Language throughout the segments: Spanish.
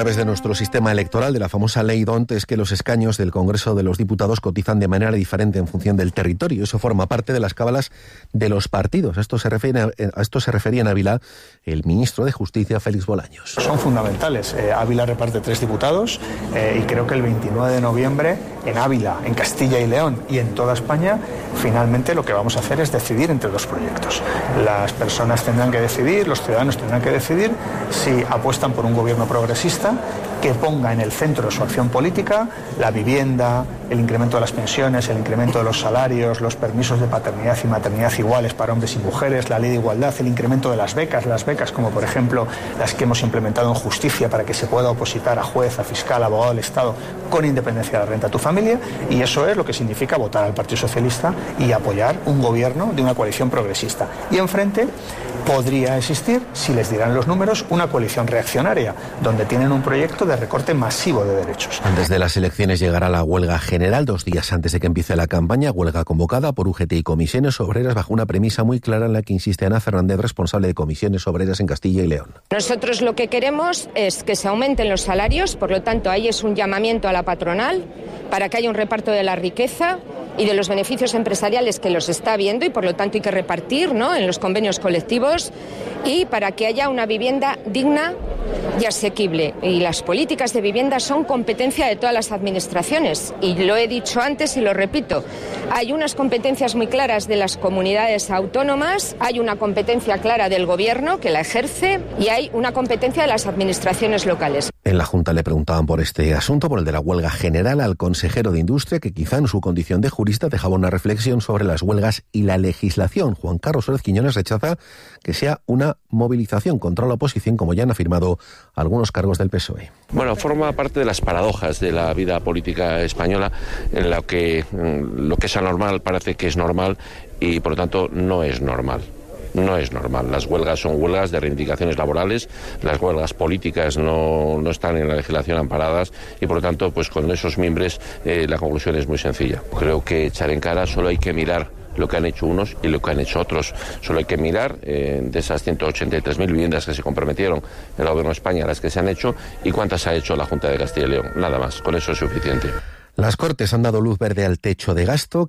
A través de nuestro sistema electoral, de la famosa ley DONT, es que los escaños del Congreso de los Diputados cotizan de manera diferente en función del territorio. Eso forma parte de las cábalas de los partidos. A esto se refería en Ávila el ministro de Justicia, Félix Bolaños. Son fundamentales. Ávila reparte 3 diputados y creo que el 29 de noviembre en Ávila, en Castilla y León y en toda España, finalmente lo que vamos a hacer es decidir entre 2 proyectos. Las personas tendrán que decidir, los ciudadanos tendrán que decidir si apuestan por un gobierno progresista que ponga en el centro de su acción política la vivienda, el incremento de las pensiones, el incremento de los salarios, los permisos de paternidad y maternidad iguales para hombres y mujeres, la ley de igualdad, el incremento de las becas como por ejemplo las que hemos implementado en justicia para que se pueda opositar a juez, a fiscal, a abogado del Estado con independencia de la renta a tu familia, y eso es lo que significa votar al Partido Socialista y apoyar un gobierno de una coalición progresista. Y enfrente podría existir, si les dirán los números, una coalición reaccionaria, donde tienen un proyecto de recorte masivo de derechos. Antes de las elecciones llegará la huelga general, 2 días antes de que empiece la campaña, huelga convocada por UGT y comisiones obreras bajo una premisa muy clara en la que insiste Ana Fernández, responsable de comisiones obreras en Castilla y León. Nosotros lo que queremos es que se aumenten los salarios, por lo tanto ahí es un llamamiento a la patronal para que haya un reparto de la riqueza y de los beneficios empresariales que los está habiendo y por lo tanto hay que repartir, ¿no?, en los convenios colectivos, y para que haya una vivienda digna y asequible. Y las políticas de vivienda son competencia de todas las administraciones y lo he dicho antes y lo repito. Hay unas competencias muy claras de las comunidades autónomas, hay una competencia clara del gobierno que la ejerce y hay una competencia de las administraciones locales. En la Junta le preguntaban por este asunto, por el de la huelga general, al consejero de Industria, que quizá en su condición de jurista dejaba una reflexión sobre las huelgas y la legislación. Juan Carlos Suárez Quiñones rechaza que sea una movilización contra la oposición, como ya han afirmado algunos cargos del PSOE. Bueno, forma parte de las paradojas de la vida política española, en la que lo que es anormal parece que es normal y por lo tanto no es normal. No es normal. Las huelgas son huelgas de reivindicaciones laborales, las huelgas políticas no están en la legislación amparadas y por lo tanto, pues con esos mimbres la conclusión es muy sencilla. Creo que echar en cara solo hay que mirar lo que han hecho unos y lo que han hecho otros. Solo hay que mirar de esas 183.000 viviendas que se comprometieron el Gobierno de España, las que se han hecho, y cuántas ha hecho la Junta de Castilla y León. Nada más, con eso es suficiente. Las Cortes han dado luz verde al techo de gasto.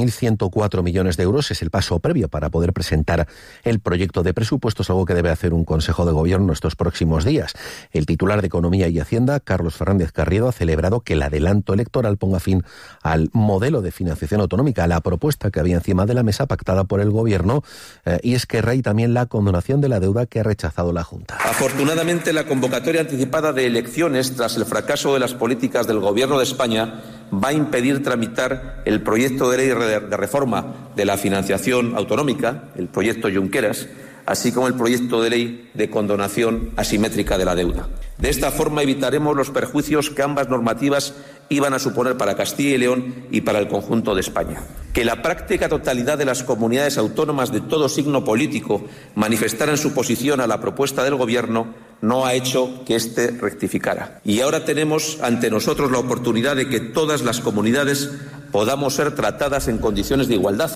15.104 millones de euros es el paso previo para poder presentar el proyecto de presupuestos, algo que debe hacer un Consejo de Gobierno estos próximos días. El titular de Economía y Hacienda, Carlos Fernández Carriedo, ha celebrado que el adelanto electoral ponga fin al modelo de financiación autonómica, a la propuesta que había encima de la mesa pactada por el Gobierno, y Esquerra, y también la condonación de la deuda que ha rechazado la Junta. Afortunadamente, la convocatoria anticipada de elecciones tras el fracaso de las políticas del Gobierno de España va a impedir tramitar el proyecto de ley de reforma de la financiación autonómica, el proyecto Junqueras, así como el proyecto de ley de condonación asimétrica de la deuda. De esta forma evitaremos los perjuicios que ambas normativas iban a suponer para Castilla y León y para el conjunto de España. Que la práctica totalidad de las comunidades autónomas de todo signo político manifestaran su posición a la propuesta del Gobierno no ha hecho que éste rectificara. Y ahora tenemos ante nosotros la oportunidad de que todas las comunidades podamos ser tratadas en condiciones de igualdad.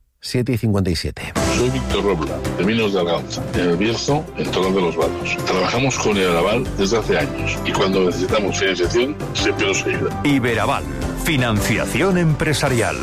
7:57. Soy Víctor Robla, de Minos de Arganza, en El Bierzo, en Torón de los Vados. Trabajamos con Iberaval desde hace años y cuando necesitamos financiación siempre nos ayuda. Iberaval, financiación empresarial.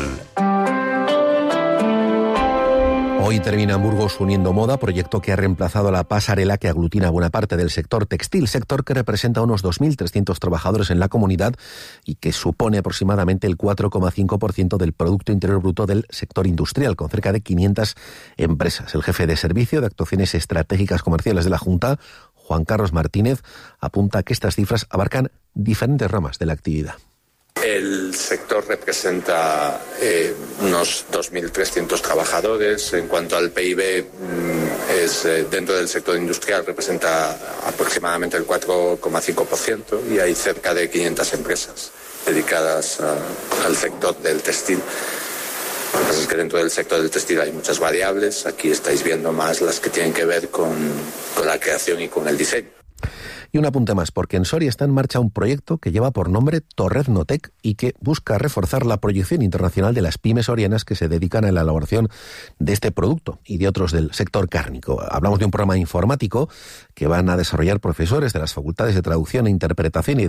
Hoy termina en Burgos Uniendo Moda, proyecto que ha reemplazado a la pasarela que aglutina buena parte del sector textil, sector que representa unos 2.300 trabajadores en la comunidad y que supone aproximadamente el 4,5% del Producto Interior Bruto del sector industrial, con cerca de 500 empresas. El jefe de Servicio de Actuaciones Estratégicas Comerciales de la Junta, Juan Carlos Martínez, apunta que estas cifras abarcan diferentes ramas de la actividad. El sector representa unos 2.300 trabajadores. En cuanto al PIB, dentro del sector industrial representa aproximadamente el 4,5% y hay cerca de 500 empresas dedicadas al sector del textil. Lo que pasa es que dentro del sector del textil hay muchas variables. Aquí estáis viendo más las que tienen que ver con la creación y con el diseño. Y un apunte más, porque en Soria está en marcha un proyecto que lleva por nombre Torreznotec y que busca reforzar la proyección internacional de las pymes sorianas que se dedican a la elaboración de este producto y de otros del sector cárnico. Hablamos de un programa informático que van a desarrollar profesores de las facultades de traducción e interpretación y